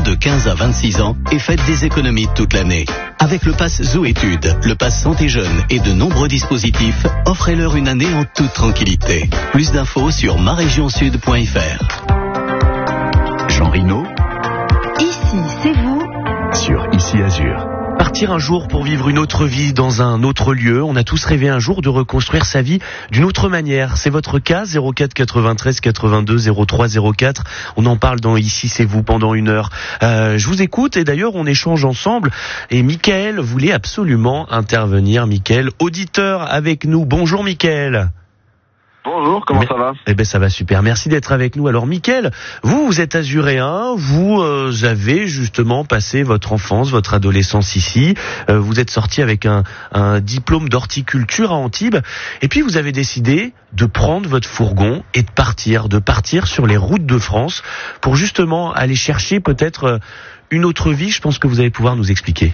enfants de 15 à 26 ans et faites des économies toute l'année. Avec le pass Zoétudes, le pass Santé Jeune et de nombreux dispositifs, offrez-leur une année en toute tranquillité. Plus d'infos sur marégionsud.fr. Jean Rino. Ici, c'est vous. Sur Ici Azur. Partir un jour pour vivre une autre vie dans un autre lieu. On a tous rêvé un jour de reconstruire sa vie d'une autre manière. C'est votre cas, 04 93 82 03 04. On en parle dans Ici c'est vous pendant 1 heure. Je vous écoute et d'ailleurs on échange ensemble. Et Mickaël voulait absolument intervenir. Mickaël, auditeur avec nous. Bonjour Mickaël. Bonjour, comment ça va ? Eh ben ça va super, merci d'être avec nous. Alors Mickaël, vous êtes azuréen, vous avez justement passé votre enfance, votre adolescence ici, vous êtes sorti avec un diplôme d'horticulture à Antibes, et puis vous avez décidé de prendre votre fourgon et de partir sur les routes de France pour justement aller chercher peut-être une autre vie. Je pense que vous allez pouvoir nous expliquer.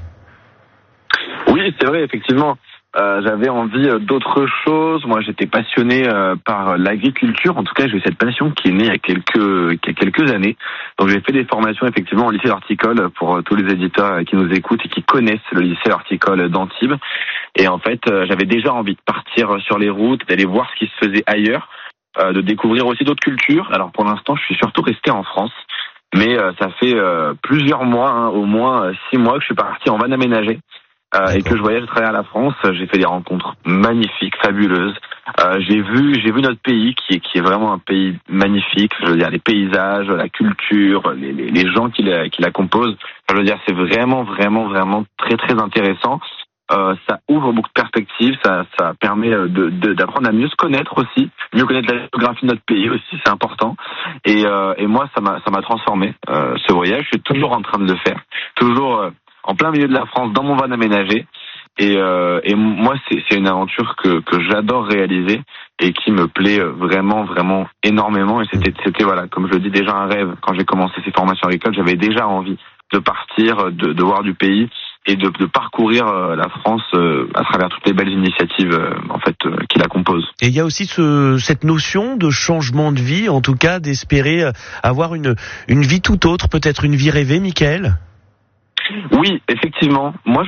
Oui, c'est vrai, effectivement. J'avais envie d'autre chose. Moi, j'étais passionné par l'agriculture. En tout cas, j'ai eu cette passion qui est née il y a quelques années. Donc, j'ai fait des formations effectivement au lycée horticole pour tous les éditeurs qui nous écoutent et qui connaissent le lycée horticole d'Antibes. Et en fait, j'avais déjà envie de partir sur les routes, d'aller voir ce qui se faisait ailleurs, de découvrir aussi d'autres cultures. Alors, pour l'instant, je suis surtout resté en France. Mais ça fait plusieurs mois, au moins 6 mois que je suis parti en van aménagé. Et que je voyage à travers la France. J'ai fait des rencontres magnifiques, fabuleuses. J'ai vu notre pays qui est vraiment un pays magnifique. Je veux dire, les paysages, la culture, les gens qui la composent. Je veux dire, c'est vraiment très très intéressant. Ça ouvre beaucoup de perspectives. Ça permet d'apprendre à mieux se connaître aussi, mieux connaître la géographie de notre pays aussi. C'est important. Et moi, ça m'a transformé. Ce voyage, je suis toujours en train de le faire. Toujours. En plein milieu de la France, dans mon van aménagé. Et moi, c'est une aventure que j'adore réaliser et qui me plaît vraiment énormément. Et c'était voilà, comme je le dis, déjà un rêve. Quand j'ai commencé ces formations agricoles, j'avais déjà envie de partir, de voir du pays et de parcourir la France à travers toutes les belles initiatives qui la composent. Et il y a aussi cette notion de changement de vie, en tout cas d'espérer avoir une vie tout autre, peut-être une vie rêvée, Mickaël. Oui, effectivement. Moi,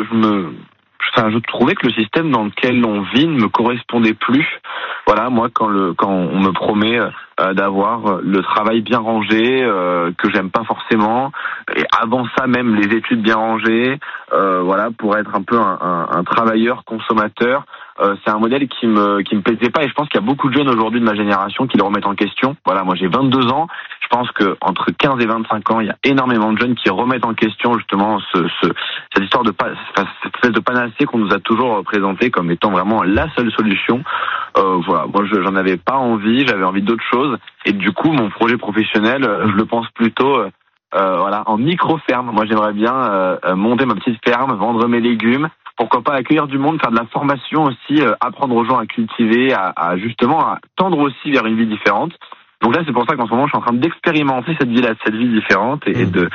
je trouvais que le système dans lequel on vit ne me correspondait plus. Voilà, moi, quand on me promet d'avoir le travail bien rangé, que j'aime pas forcément, et avant ça même les études bien rangées, voilà, pour être un peu un travailleur consommateur. C'est un modèle qui me plaisait pas, et je pense qu'il y a beaucoup de jeunes aujourd'hui de ma génération qui le remettent en question. Voilà, moi j'ai 22 ans. Je pense que entre 15 et 25 ans, il y a énormément de jeunes qui remettent en question justement cette histoire cette espèce de panacée qu'on nous a toujours présenté comme étant vraiment la seule solution. Voilà, moi j'en avais pas envie, j'avais envie d'autre chose, et du coup mon projet professionnel, je le pense plutôt voilà, en micro-ferme. Moi j'aimerais bien monter ma petite ferme, vendre mes légumes. Pourquoi pas accueillir du monde, faire de la formation aussi, apprendre aux gens à cultiver, à tendre aussi vers une vie différente. Donc là, c'est pour ça qu'en ce moment, je suis en train d'expérimenter cette vie différente et de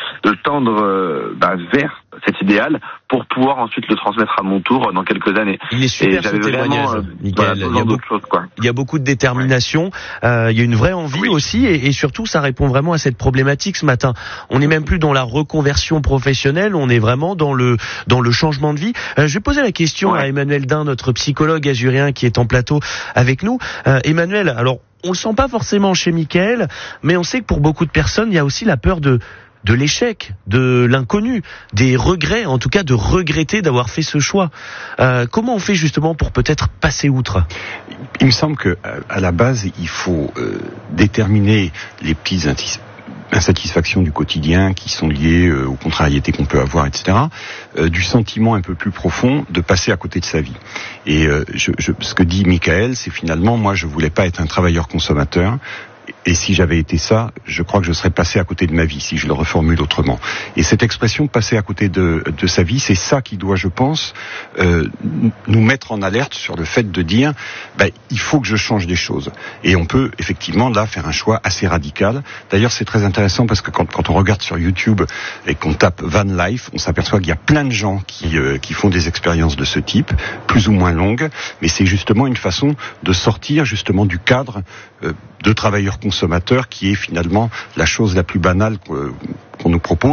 tendre vers cet idéal pour pouvoir ensuite le transmettre à mon tour dans quelques années. Il est super ce témoignage, Mickaël. Il y a beaucoup de détermination, il y a une vraie envie aussi, et surtout, ça répond vraiment à cette problématique ce matin. On n'est même plus dans la reconversion professionnelle, on est vraiment dans le changement de vie. Je vais poser la question à Emmanuel Dain, notre psychologue azuréen qui est en plateau avec nous. Emmanuel, alors, on le sent pas forcément chez Mickaël, mais on sait que pour beaucoup de personnes, il y a aussi la peur de l'échec, de l'inconnu, des regrets, en tout cas de regretter d'avoir fait ce choix. Comment on fait justement pour peut-être passer outre ? Il me semble que à la base, il faut déterminer les petites insatisfactions du quotidien qui sont liées aux contrariétés qu'on peut avoir, etc., du sentiment un peu plus profond de passer à côté de sa vie. Et ce que dit Mickaël, c'est finalement, moi, je voulais pas être un travailleur consommateur. Et si j'avais été ça, je crois que je serais passé à côté de ma vie, si je le reformule autrement. Et cette expression, passer à côté de sa vie, c'est ça qui doit, je pense, nous mettre en alerte sur le fait de dire, il faut que je change des choses. Et on peut, effectivement, là, faire un choix assez radical. D'ailleurs, c'est très intéressant parce que quand on regarde sur YouTube et qu'on tape Van Life, on s'aperçoit qu'il y a plein de gens qui font des expériences de ce type, plus ou moins longues, mais c'est justement une façon de sortir, justement, du cadre de travailleurs consommateurs qui est finalement la chose la plus banale qu'on nous propose.